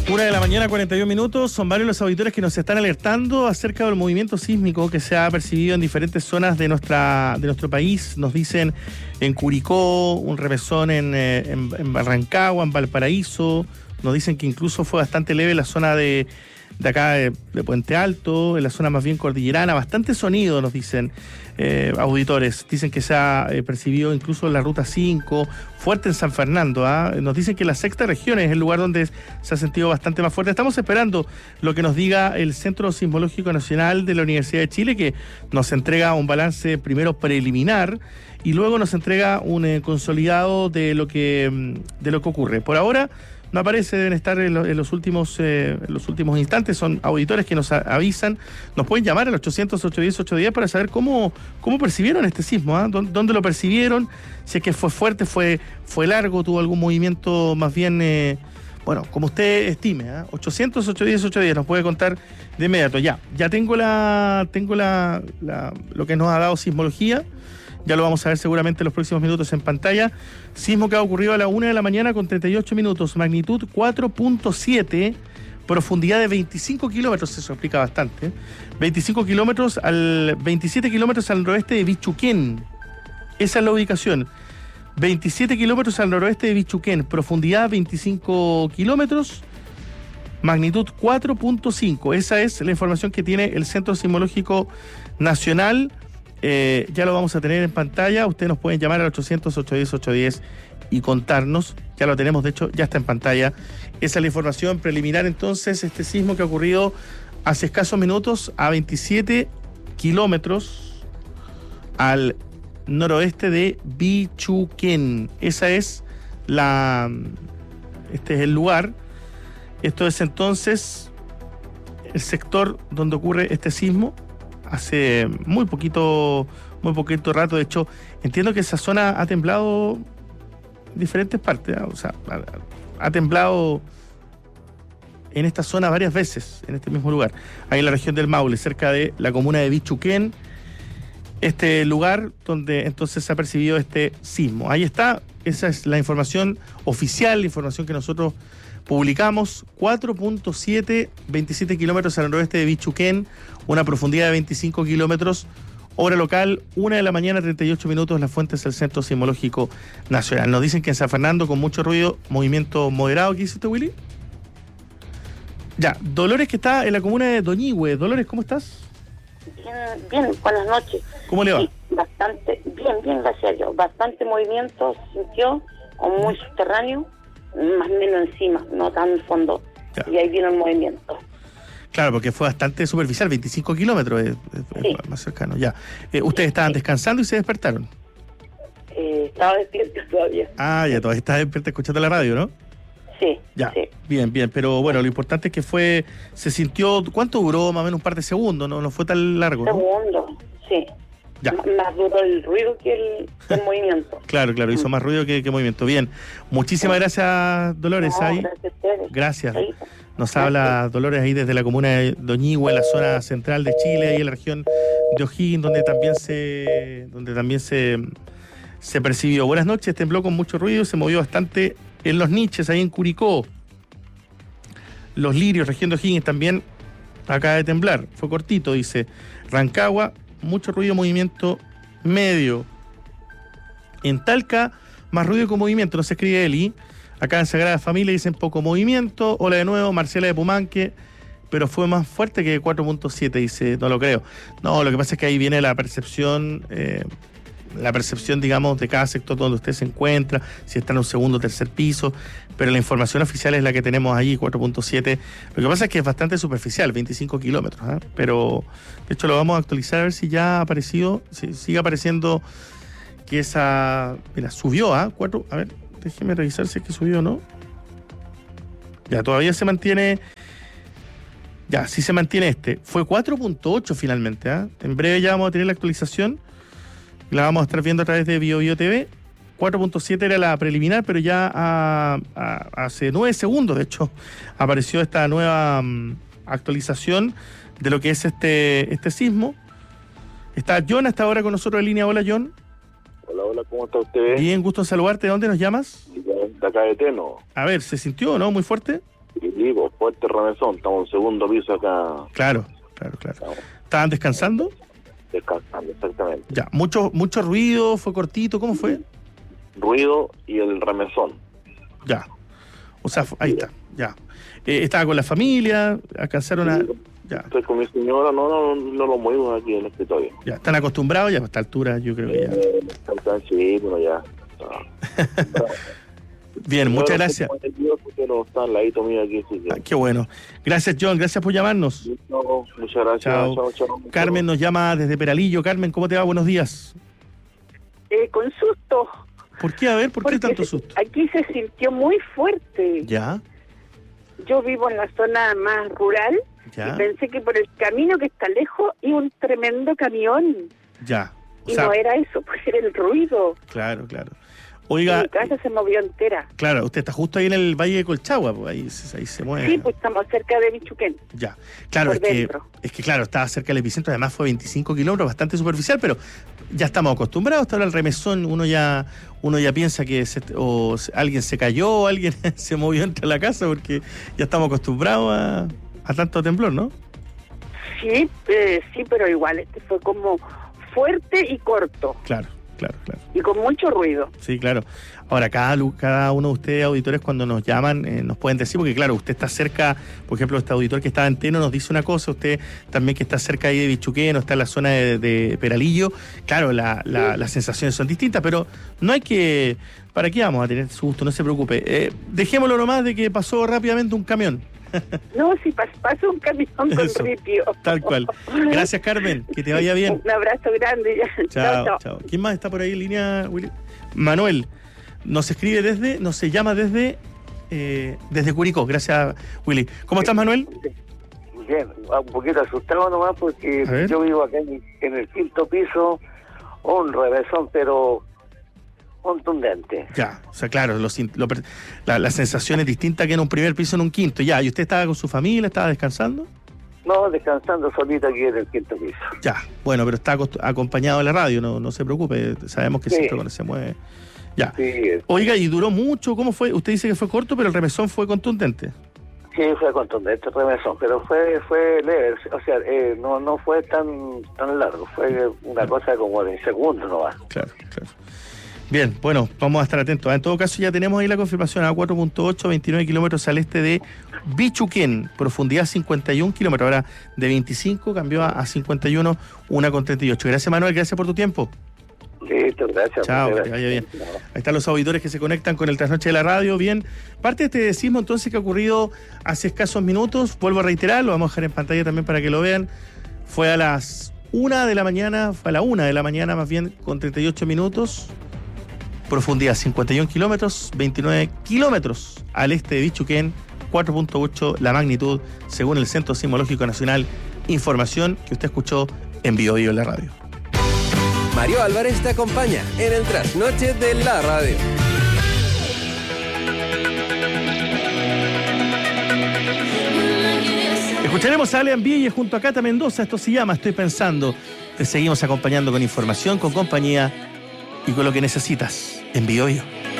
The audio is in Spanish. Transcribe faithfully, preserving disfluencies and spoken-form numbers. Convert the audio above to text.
Una de la mañana, cuarenta y un minutos. Son varios los auditores que nos están alertando acerca del movimiento sísmico que se ha percibido en diferentes zonas de nuestra de nuestro país. Nos dicen en Curicó, un remesón en, en, en Rancagua, en Valparaíso. Nos dicen que incluso fue bastante leve en la zona de, de acá de, de Puente Alto, en la zona más bien cordillerana. Bastante sonido, nos dicen eh, auditores. Dicen que se ha eh, percibido incluso en la Ruta cinco, fuerte en San Fernando. ¿eh? Nos dicen que la sexta región es el lugar donde se ha sentido bastante más fuerte. Estamos esperando lo que nos diga el Centro Sismológico Nacional de la Universidad de Chile, que nos entrega un balance primero preliminar y luego nos entrega un eh, consolidado de lo que de lo que ocurre. Por ahora no aparece, deben estar en, lo, en los últimos eh, en los últimos instantes. Son auditores que nos a, avisan. Nos pueden llamar al ochocientos, ochocientos diez, ochocientos diez para saber cómo, cómo percibieron este sismo, ¿eh? ¿Dónde, ¿Dónde lo percibieron? Si es que fue fuerte, fue, fue largo, tuvo algún movimiento más bien, eh, bueno, como usted estime, ¿eh? ochocientos, ochocientos diez, ochocientos diez, nos puede contar de inmediato. Ya, ya tengo la tengo la, la lo que nos ha dado sismología. Ya lo vamos a ver seguramente en los próximos minutos en pantalla. Sismo que ha ocurrido a la una de la mañana con treinta y ocho minutos, magnitud cuatro punto siete, profundidad de veinticinco kilómetros, eso explica bastante. veinticinco kilómetros al veintisiete kilómetros al noroeste de Bichuquén. Esa es la ubicación. veintisiete kilómetros al noroeste de Bichuquén, profundidad veinticinco kilómetros, magnitud cuatro punto cinco. Esa es la información que tiene el Centro Sismológico Nacional. Eh, ya lo vamos a tener en pantalla. Ustedes nos pueden llamar al ochocientos, ochocientos diez, ochocientos diez y contarnos. Ya lo tenemos, de hecho, ya está en pantalla. Esa es la información preliminar. Entonces, este sismo que ha ocurrido hace escasos minutos a veintisiete kilómetros al noroeste de Bichuquén. Esa es la... Este es el lugar. Esto es entonces el sector donde ocurre este sismo. Hace muy poquito, muy poquito rato. De hecho, entiendo que esa zona ha temblado en diferentes partes, ¿eh? O sea, ha, ha temblado en esta zona varias veces, en este mismo lugar. Ahí en la región del Maule, cerca de la comuna de Bichuquén. Este lugar donde entonces se ha percibido este sismo. Ahí está, esa es la información oficial, la información que nosotros publicamos. Cuatro punto siete, veintisiete kilómetros al noroeste de Bichuquén, una profundidad de veinticinco kilómetros, hora local, una de la mañana, treinta y ocho minutos, las fuentes del Centro Sismológico Nacional. Nos dicen que en San Fernando, con mucho ruido, movimiento moderado. ¿Qué dice usted, Willy? Ya, Dolores, que está en la comuna de Doñihue. Dolores, ¿cómo estás? Bien, bien, buenas noches. ¿Cómo le va? Sí, bastante, bien, bien, gracias a Dios. Bastante movimiento se sintió, como muy subterráneo, más o menos encima, no tan en fondo. Ya. Y ahí vino el movimiento. Claro, porque fue bastante superficial, veinticinco kilómetros, es, es sí. más cercano. Ya. Eh, ¿Ustedes estaban sí. descansando y se despertaron? Eh, estaba despierta todavía. Ah, ya, todavía estás despierta escuchando la radio, ¿no? Sí. Ya, sí. bien, bien. Pero bueno, lo importante es que fue, se sintió, ¿cuánto duró? Más o menos un par de segundos, ¿no? No fue tan largo, ¿no? Segundos, sí. Ya. Más duró el ruido que el, el movimiento. Claro, claro, hizo más ruido que, que movimiento. Bien, muchísimas sí. gracias, Dolores. No, ahí. Gracias a ustedes. Gracias. Ahí. Nos habla Dolores ahí desde la comuna de Doñihue, en la zona central de Chile, ahí en la región de O'Higgins, donde también se, donde también se, se percibió. Buenas noches, tembló con mucho ruido, se movió bastante en Los Niches, ahí en Curicó. Los Lirios, región de O'Higgins, también acaba de temblar. Fue cortito, dice. Rancagua, mucho ruido, movimiento medio. En Talca, más ruido que movimiento, no se escribe Eli. Acá en Sagrada Familia dicen poco movimiento. Hola de nuevo, Marcela de Pumanque, pero fue más fuerte que cuatro punto siete, dice, no lo creo. No, lo que pasa es que ahí viene la percepción, eh, la percepción, digamos, de cada sector donde usted se encuentra, si está en un segundo o tercer piso, pero la información oficial es la que tenemos ahí, cuatro punto siete. Lo que pasa es que es bastante superficial, veinticinco kilómetros, ¿eh? Pero de hecho lo vamos a actualizar a ver si ya ha aparecido, si sigue apareciendo que esa, mira, subió a ¿eh? cuatro, a ver, déjeme revisar si es que subió o no. Ya, todavía se mantiene. Ya, sí se mantiene este. Fue cuatro punto ocho finalmente, ¿eh? En breve ya vamos a tener la actualización. La vamos a estar viendo a través de Bio Bio T V. cuatro punto siete era la preliminar, pero ya a, a, hace nueve segundos, de hecho, apareció esta nueva um, actualización de lo que es este, este sismo. Está John hasta ahora con nosotros en línea. Hola, John. Hola, hola, ¿cómo está usted? Bien, gusto en saludarte. ¿De dónde nos llamas? De acá de Teno. A ver, ¿se sintió o no? ¿Muy fuerte? Y digo, fuerte remesón, estamos en segundo piso acá. Claro, claro, claro. ¿Estaban descansando? Descansando, exactamente. Ya, mucho, mucho ruido, fue cortito, ¿cómo fue? Ruido y el remesón. Ya, o sea, ahí está, ya. Eh, ¿Estaba con la familia? ¿Alcanzaron a...? Ya. Estoy con mi señora, no, no, no lo movimos aquí en el escritorio. Ya, ¿están acostumbrados ya a esta altura? Yo creo que ya. Eh, están, sí, bueno, ya. Bien, muchas gracias. Pero está al ladito mío aquí, así que... Ah, qué bueno. Gracias, John, gracias por llamarnos. No, muchas gracias. Chao. Chao, chao. Carmen nos llama desde Peralillo. Carmen, ¿cómo te va? Buenos días. Eh, con susto. ¿Por qué? A ver, ¿por Porque qué tanto susto? Aquí se sintió muy fuerte. Ya, Yo vivo en la zona más rural ya, y pensé que por el camino que está lejos iba un tremendo camión. ya. O Y sea, no era eso, pues era el ruido. claro, claro. Oiga, Mi casa se movió entera. claro, usted está justo ahí en el Valle de Colchagua, pues ahí, se- ahí se mueve. Sí, pues estamos cerca de Bichuquén. Ya, claro, por es que, dentro. es que claro, estaba cerca del epicentro, además fue veinticinco kilómetros, bastante superficial, pero ya estamos acostumbrados. Hasta ahora el remesón, uno ya uno ya piensa que se- o se- alguien se cayó, alguien se movió entre la casa, porque ya estamos acostumbrados a, a tanto temblor, ¿no? Sí, eh, sí, pero igual este fue como fuerte y corto Claro, claro, claro. y con mucho ruido. Sí, claro. Ahora, cada, lu- cada uno de ustedes, auditores, cuando nos llaman, eh, nos pueden decir, porque claro, usted está cerca, por ejemplo, este auditor que está en Teno nos dice una cosa, usted también que está cerca ahí de Bichuquén, o está en la zona de, de Peralillo, claro, la, la, las sensaciones son distintas, pero no hay que... ¿Para qué vamos a tener susto? No se preocupe. Eh, dejémoslo nomás de que pasó rápidamente un camión. No, si pas- pasó un camión con Eso, ripio. Tal cual. Gracias, Carmen. Que te vaya bien. Un abrazo grande. Chao, chao. ¿Quién más está por ahí en línea, Willy? Manuel. Nos escribe desde, nos se llama desde eh, desde Curicó. Gracias, Willy. ¿Cómo estás, Manuel? Bien, un poquito asustado nomás porque A ver. yo vivo acá en, en el quinto piso, un revesón, pero contundente. Ya, o sea, claro, los in- lo per- la, la sensación es distinta que en un primer piso en un quinto. Ya, ¿y usted estaba con su familia, estaba descansando? No, descansando solito aquí en el quinto piso. Ya, bueno, pero está acost- acompañado de la radio, no, no se preocupe. Sabemos que Sí. siempre cuando se mueve. Ya. Sí, eh, Oiga, ¿y duró mucho? ¿Cómo fue? Usted dice que fue corto, pero el remesón fue contundente. sí, fue contundente el revesón, pero fue fue leve, o sea, eh, no no fue tan tan largo, fue una cosa como de segundos nomás. Claro, claro. Bien, bueno, vamos a estar atentos. En todo caso, ya tenemos ahí la confirmación a cuatro punto ocho, veintinueve kilómetros al este de Bichuquén, profundidad cincuenta y un kilómetros. Ahora de veinticinco cambió a, a cincuenta y uno, una con treinta y ocho. Gracias, Manuel, gracias por tu tiempo. Listo, gracias. Chao, muchas que te gracias. vaya bien. Ahí están los auditores que se conectan con el trasnoche de la radio. Bien, parte de este sismo entonces que ha ocurrido hace escasos minutos, vuelvo a reiterar, lo vamos a dejar en pantalla también para que lo vean. Fue a las una de la mañana, fue a la una de la mañana más bien, con treinta y ocho minutos. Profundidad cincuenta y un kilómetros, veintinueve kilómetros al este de Bichuquén, cuatro punto ocho la magnitud, según el Centro Sismológico Nacional. Información que usted escuchó en Bio Bio en la radio. Mario Álvarez te acompaña en el trasnoche de la radio. Escucharemos a Alean Villa junto a Cata Mendoza. Esto se llama Estoy Pensando. Te seguimos acompañando con información, con compañía y con lo que necesitas en Bio Bio.